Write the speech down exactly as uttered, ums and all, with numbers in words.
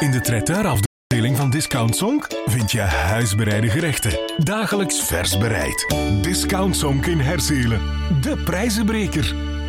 In de traiteurafdeling van Discount Zonk vind je huisbereide gerechten. Dagelijks vers bereid. Discount Zonk in Herzelen. De prijzenbreker.